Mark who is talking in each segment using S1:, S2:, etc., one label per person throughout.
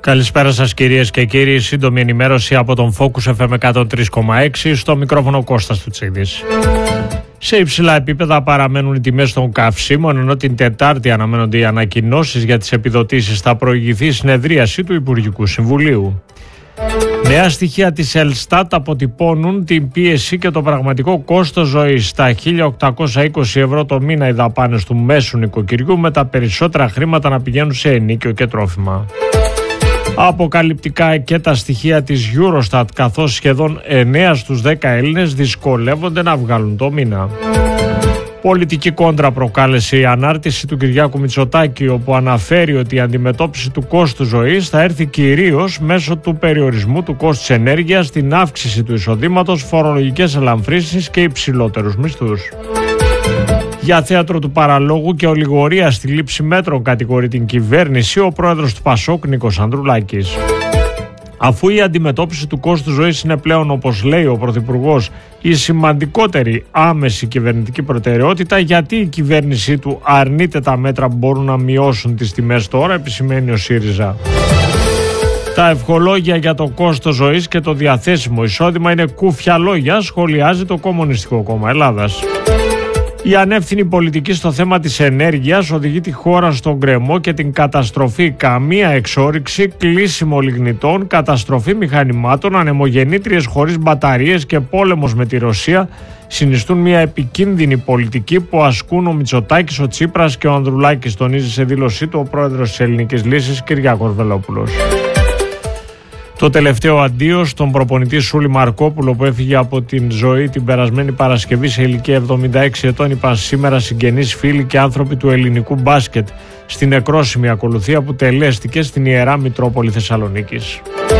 S1: Καλησπέρα σας κυρίες και κύριοι, σύντομη ενημέρωση από τον Focus FM 103,6, στο μικρόφωνο Κώστας Τουτσίδης. Σε υψηλά επίπεδα παραμένουν οι τιμές των καυσίμων, ενώ την Τετάρτη αναμένονται οι ανακοινώσεις για τις επιδοτήσεις. Θα προηγηθεί η συνεδρίαση του Υπουργικού Συμβουλίου. Νέα στοιχεία της Ελστάτ αποτυπώνουν την πίεση και το πραγματικό κόστος ζωής. Στα 1.820 ευρώ το μήνα οι δαπάνες του μέσου νοικοκυριού, με τα περισσότερα χρήματα να πηγαίνουν σε ενοίκιο και τρόφιμα. Αποκαλυπτικά και τα στοιχεία της Eurostat, καθώς σχεδόν 9 στους 10 Έλληνες δυσκολεύονται να βγάλουν το μήνα. Πολιτική κόντρα προκάλεσε η ανάρτηση του Κυριάκου Μητσοτάκη, όπου αναφέρει ότι η αντιμετώπιση του κόστου ζωής θα έρθει κυρίως μέσω του περιορισμού του κόστους ενέργειας, την αύξηση του εισοδήματος, φορολογικές ελαμφρύνσεις και υψηλότερους μισθούς. Για θέατρο του παραλόγου και ολιγορία στη λήψη μέτρων κατηγορεί την κυβέρνηση ο πρόεδρος του ΠΑΣΟΚ Νίκος Ανδρουλάκης. Αφού η αντιμετώπιση του κόστου ζωής είναι πλέον, όπως λέει ο Πρωθυπουργός, η σημαντικότερη άμεση κυβερνητική προτεραιότητα, γιατί η κυβέρνησή του αρνείται τα μέτρα που μπορούν να μειώσουν τις τιμές τώρα, επισημαίνει ο ΣΥΡΙΖΑ. Τα ευχολόγια για το κόστος ζωής και το διαθέσιμο εισόδημα είναι κούφια λόγια, σχολιάζει το Κομμουνιστικό Κόμμα Ελλάδας. Η ανεύθυνη πολιτική στο θέμα της ενέργειας οδηγεί τη χώρα στον γκρεμό και την καταστροφή. Καμία εξόρυξη, κλείσιμο λιγνητών, καταστροφή μηχανημάτων, ανεμογεννήτριες χωρίς μπαταρίες και πόλεμος με τη Ρωσία συνιστούν μια επικίνδυνη πολιτική που ασκούν ο Μητσοτάκης, ο Τσίπρας και ο Ανδρουλάκης, τονίζει σε δήλωσή του ο πρόεδρος της Ελληνικής Λύσης Κυριάκος Βελόπουλος. Το τελευταίο αντίο στον προπονητή Σούλη Μαρκόπουλο, που έφυγε από την ζωή την περασμένη Παρασκευή σε ηλικία 76 ετών, είπαν σήμερα συγγενείς, φίλοι και άνθρωποι του ελληνικού μπάσκετ στην νεκρόσιμη ακολουθία που τελέστηκε στην Ιερά Μητρόπολη Θεσσαλονίκης.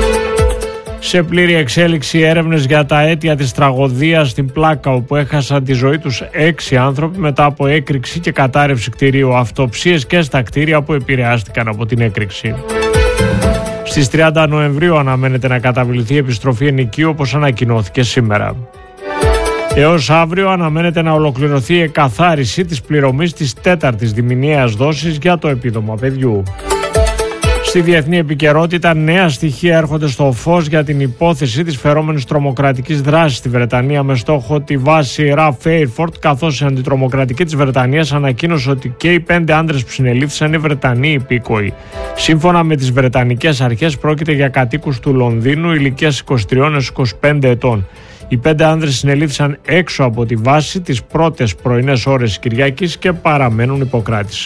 S1: Σε πλήρη εξέλιξη έρευνες για τα αίτια της τραγωδίας στην Πλάκα, όπου έχασαν τη ζωή τους 6 άνθρωποι μετά από έκρηξη και κατάρρευση κτηρίου, αυτοψίες και στα κτίρια που επηρεάστηκαν από την έκρηξη. Στις 30 Νοεμβρίου αναμένεται να καταβληθεί η επιστροφή ενοικίου, όπως ανακοινώθηκε σήμερα. Έως αύριο αναμένεται να ολοκληρωθεί η εκαθάριση της πληρωμής της 4ης διμηνιαίας δόσης για το επίδομα παιδιού. Στη διεθνή επικαιρότητα, νέα στοιχεία έρχονται στο φως για την υπόθεση της φερόμενης τρομοκρατικής δράσης στη Βρετανία με στόχο τη βάση Ρα Φέιρφορντ, καθώς η αντιτρομοκρατική της Βρετανίας ανακοίνωσε ότι και οι 5 άντρες που συνελήφθησαν είναι Βρετανοί υπήκοοι. Σύμφωνα με τις Βρετανικές αρχές, πρόκειται για κατοίκους του Λονδίνου ηλικίας 23-25 ετών. Οι 5 άνδρες συνελήφθησαν έξω από τη βάση τις πρώτες πρωινές ώρες της Κυριακής και παραμένουν υποκράτηση.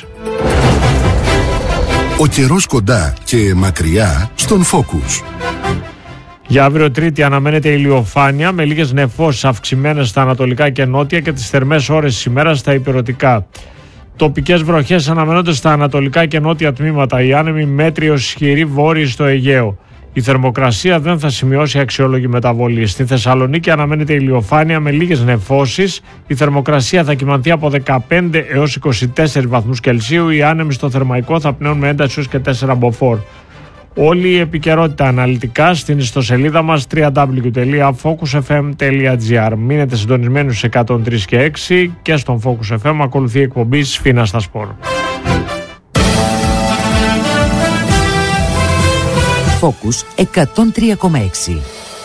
S2: Ο καιρός κοντά και μακριά στον Focus.
S1: Για αύριο Τρίτη αναμένεται ηλιοφάνεια με λίγες νεφώσεις αυξημένες στα ανατολικά και νότια και τις θερμές ώρες της ημέρας στα ηπειρωτικά. Τοπικές βροχές αναμένονται στα ανατολικά και νότια τμήματα, οι άνεμοι μέτροι ως ισχυροί βόρειοι στο Αιγαίο. Η θερμοκρασία δεν θα σημειώσει αξιόλογη μεταβολή. Στη Θεσσαλονίκη αναμένεται ηλιοφάνεια με λίγες νεφώσεις. Η θερμοκρασία θα κυμανθεί από 15 έως 24 βαθμούς Κελσίου. Οι άνεμοι στο Θερμαϊκό θα πνέουν με ένταση έως και 4 μποφόρ. Όλη η επικαιρότητα αναλυτικά στην ιστοσελίδα μας www.focusfm.gr. Μείνετε συντονισμένοι στους 103 και 6 και στον Focus FM ακολουθεί η εκπομπή Σφίνα στα Σπορ.
S3: Focus 103,6.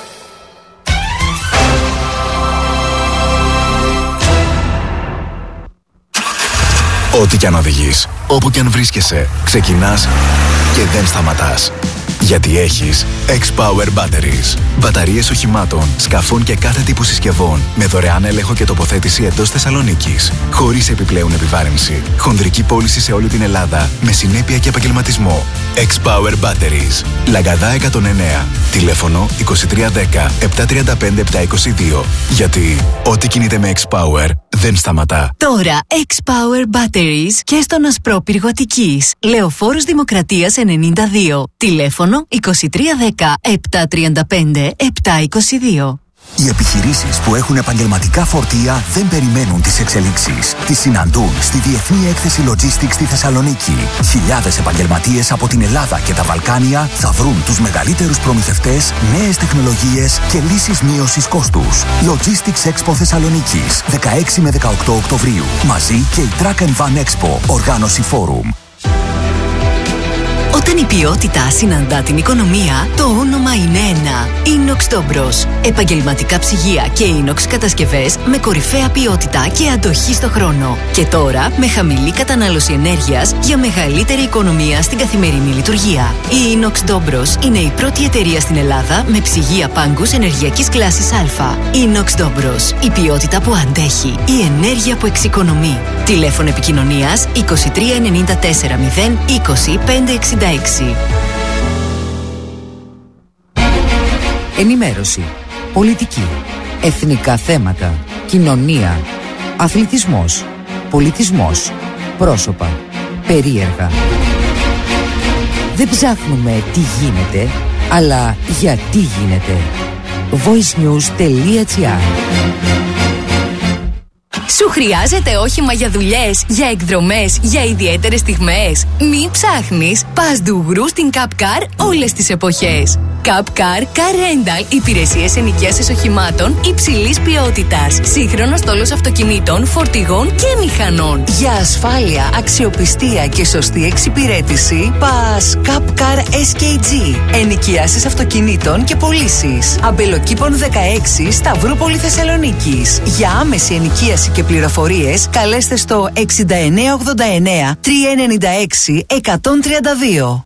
S4: Ό,τι κι αν οδηγείς, όπου κι αν βρίσκεσαι, ξεκινάς και δεν σταματάς. Γιατί έχεις X-Power Batteries. Μπαταρίες οχημάτων, σκαφών και κάθε τύπου συσκευών με δωρεάν έλεγχο και τοποθέτηση εντός Θεσσαλονίκης. Χωρίς επιπλέον επιβάρυνση. Χονδρική πώληση σε όλη την Ελλάδα με συνέπεια και επαγγελματισμό. X-Power Batteries. Λαγκαδά 109. Τηλέφωνο 2310 735 722. Γιατί ό,τι κινείται με X-Power δεν σταματά.
S5: Τώρα X-Power Batteries και στον Ασπρόπυργο Αττικής. Λεωφόρος Δημοκρατίας 92. Τηλέφωνο 2310 735 722.
S6: Οι επιχειρήσεις που έχουν επαγγελματικά φορτία δεν περιμένουν τις εξελίξεις. Τις συναντούν στη Διεθνή Έκθεση Logistics στη Θεσσαλονίκη. Χιλιάδες επαγγελματίες από την Ελλάδα και τα Βαλκάνια θα βρουν τους μεγαλύτερους προμηθευτές, νέες τεχνολογίες και λύσεις μείωσης κόστους. Logistics Expo Θεσσαλονίκης, 16 με 18 Οκτωβρίου. Μαζί και η Truck and Van Expo, οργάνωση Forum.
S5: Όταν η ποιότητα συναντά την οικονομία, το όνομα είναι ένα. Inox Dobros. Επαγγελματικά ψυγεία και inox κατασκευές με κορυφαία ποιότητα και αντοχή στο χρόνο. Και τώρα με χαμηλή κατανάλωση ενέργειας για μεγαλύτερη οικονομία στην καθημερινή λειτουργία. Η Inox Dobros είναι η πρώτη εταιρεία στην Ελλάδα με ψυγεία πάγκους ενεργειακής κλάσης Α. Inox Dobros. Η ποιότητα που αντέχει. Η ενέργεια που εξοικονομεί. Τηλέφωνο επικοινωνίας 23 94 0 20 566.
S3: Ενημέρωση, πολιτική, εθνικά θέματα, κοινωνία, αθλητισμός, πολιτισμός, πρόσωπα, περίεργα. Δεν ψάχνουμε τι γίνεται, αλλά γιατί γίνεται. voicenews.gr.
S5: Σου χρειάζεται όχημα για δουλειές, για εκδρομές, για ιδιαίτερες στιγμές? Μην ψάχνεις, πας ντουγρού στην Cup Car όλες τις εποχές. Cup Car Car Rental, υπηρεσίες ενοικίασης οχημάτων υψηλής ποιότητας. Σύγχρονος στόλος αυτοκινήτων, φορτηγών και μηχανών. Για ασφάλεια, αξιοπιστία και σωστή εξυπηρέτηση, πας Cup Car SKG. Ενοικιάσεις αυτοκινήτων και πωλήσεις. Αμπελοκήπων 16, Σταυρούπολη Θεσσαλονίκης. Για άμεση ενοικίαση και πληροφορίες, καλέστε στο 6989 396 132.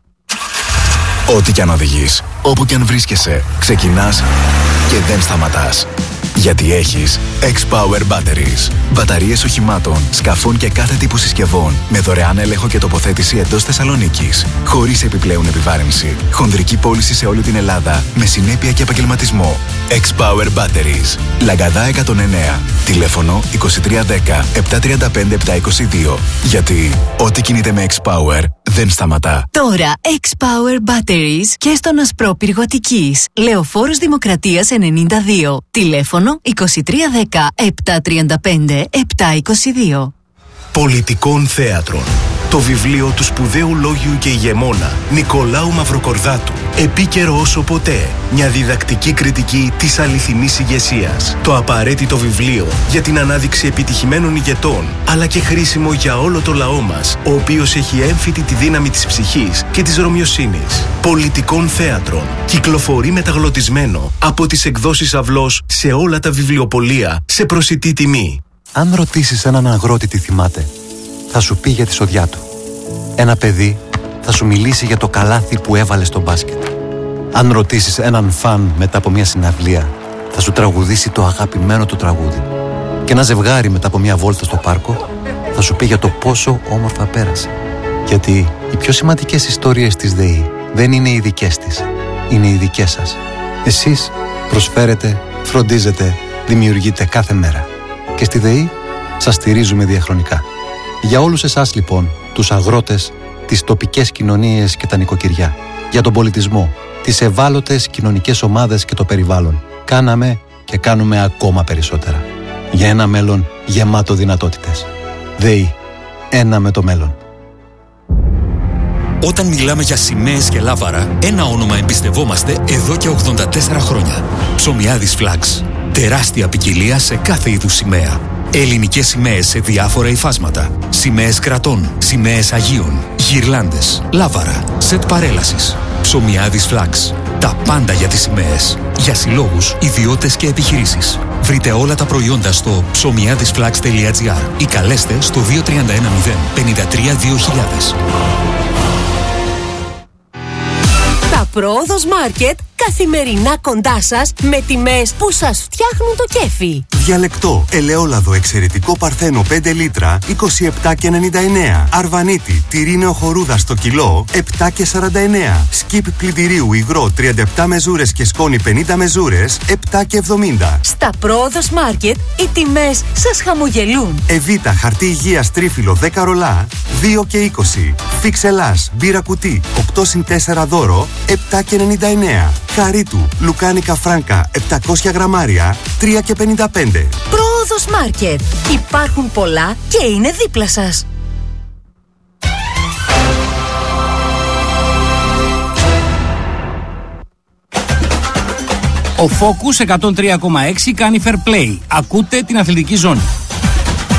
S4: Ό,τι κι αν οδηγείς, όπου κι αν βρίσκεσαι, ξεκινάς και δεν σταματάς. Γιατί έχεις X-Power Batteries. Μπαταρίες οχημάτων, σκαφών και κάθε τύπου συσκευών με δωρεάν έλεγχο και τοποθέτηση εντός Θεσσαλονίκης. Χωρίς επιπλέον επιβάρυνση. Χονδρική πώληση σε όλη την Ελλάδα με συνέπεια και επαγγελματισμό. X-Power Batteries. Λαγκαδά 109. Τηλέφωνο 2310 735 722. Γιατί ό,τι κινείται με X-Power δεν σταματά.
S5: Τώρα X-Power Batteries και στον Ασπρόπυργο Αττικής. Λεωφόρος Δημοκρατίας 92. Τηλέφωνο 2310 735 722.
S7: Πολιτικών θέατρων. Το βιβλίο του σπουδαίου λόγιου και ηγεμόνα Νικολάου Μαυροκορδάτου. Επίκαιρο όσο ποτέ. Μια διδακτική κριτική της αληθινής ηγεσίας. Το απαραίτητο βιβλίο για την ανάδειξη επιτυχημένων ηγετών, αλλά και χρήσιμο για όλο το λαό μας, ο οποίος έχει έμφυτη τη δύναμη της ψυχής και της ρωμιοσύνης. Πολιτικών θέατρων. Κυκλοφορεί μεταγλωτισμένο από τις εκδόσεις Αυλός σε όλα τα βιβλιοπωλεία σε προσιτή τιμή.
S8: Αν ρωτήσεις έναν αγρότη τι θυμάται, θα σου πει για τη σοδιά του. Ένα παιδί θα σου μιλήσει για το καλάθι που έβαλε στο μπάσκετ. Αν ρωτήσεις έναν φαν μετά από μια συναυλία, θα σου τραγουδήσει το αγαπημένο του τραγούδι. Και ένα ζευγάρι μετά από μια βόλτα στο πάρκο θα σου πει για το πόσο όμορφα πέρασε. Γιατί οι πιο σημαντικές ιστορίες της ΔΕΗ δεν είναι οι δικές της, είναι οι δικές σας. Εσείς προσφέρετε, φροντίζετε, δημιουργείτε κάθε μέρα. Και στη ΔΕΗ σας στηρίζουμε διαχρονικά. Για όλους εσάς λοιπόν, τους αγρότες, τις τοπικές κοινωνίες και τα νοικοκυριά, για τον πολιτισμό, τις ευάλωτες κοινωνικές ομάδες και το περιβάλλον, κάναμε και κάνουμε ακόμα περισσότερα. Για ένα μέλλον γεμάτο δυνατότητες. ΔΕΗ. Ένα με το μέλλον.
S9: Όταν μιλάμε για σημαίες και λάβαρα, ένα όνομα εμπιστευόμαστε εδώ και 84 χρόνια. Ψωμιάδης Flags. Τεράστια ποικιλία σε κάθε είδους σημαία. Ελληνικές σημαίες σε διάφορα υφάσματα. Σημαίες κρατών, σημαίες Αγίων, γυρλάντες, λάβαρα, σετ παρέλασης. Ψωμιάδης Flags. Τα πάντα για τις σημαίες. Για συλλόγους, ιδιώτες και επιχειρήσεις. Βρείτε όλα τα προϊόντα στο ψωμιάδισflags.gr ή καλέστε στο 2310 53 2000.
S10: Τα Πρόοδος Μάρκετ καθημερινά κοντά σας με τιμές που σας φτιάχνουν το κέφι.
S11: Διαλεκτό, ελαιόλαδο εξαιρετικό παρθένο 5 λίτρα 27,99. Αρβανίτη, τυρί νεοχορούδα στο κιλό 7,49. Σκιπ πλυντηρίου υγρό 37 μεζούρες και σκόνη 50 μεζούρες 7,70.
S10: Στα Πρόοδος Μάρκετ οι τιμές σας χαμογελούν.
S11: Εβίτα χαρτί υγείας τρίφυλλο 10 ρολά 2,20. Φίξ Ελλάς μπύρα κουτί 8+4 δώρο 7,99. Χαρίτου λουκάνικα φράνκα 700 γραμμάρια 3,55.
S10: Πρόοδος Μάρκετ. Υπάρχουν πολλά και είναι δίπλα σας.
S12: Ο Focus 103,6 κάνει fair play. Ακούτε την αθλητική ζώνη.